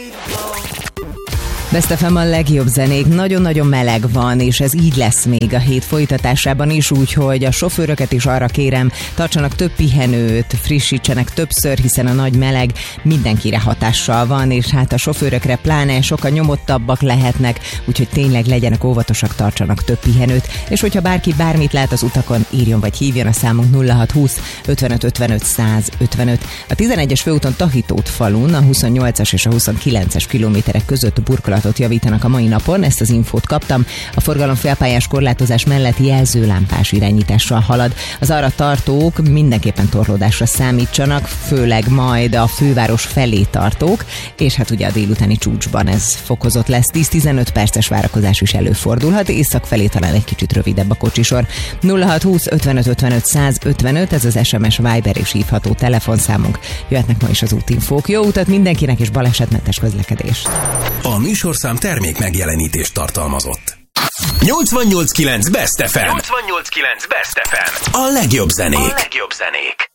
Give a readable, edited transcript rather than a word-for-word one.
Best FM a legjobb zenék, nagyon-nagyon meleg van, és ez így lesz még a hét folytatásában is, úgyhogy a sofőröket is arra kérem, tartsanak több pihenőt, frissítsenek többször, hiszen a nagy meleg mindenkire hatással van, és hát a sofőrökre pláne sokkal nyomottabbak lehetnek, úgyhogy tényleg legyenek óvatosak, tartsanak több pihenőt, és hogyha bárki bármit lát az utakon, írjon vagy hívjon a számunk 0620 55 55 155. A 11-es főúton Tahitót falun, a 28-as és a 29-es kilométerek között burkolatot javítanak a mai napon, ezt az infót kaptam. A forgalom félpályás korlátozás mellett jelzőlámpás irányítással halad. Az arra tartók mindenképpen torlódásra számítsanak, főleg majd a főváros felé tartók, és hát ugye a délutáni csúcsban ez fokozott lesz. 10-15 perces várakozás is előfordulhat, észak felé talán egy kicsit rövidebb a kocsisor. 0620 55 55 155, ez az SMS, Viber és hívható telefonszámunk. Jöhetnek ma is az útinfók. Jó utat mindenkinek, és balesetmentes közlekedést. A műsorszám termék megjelenítést tartalmazott. 88.9 Best FM. 88.9 Best FM. A legjobb zenék.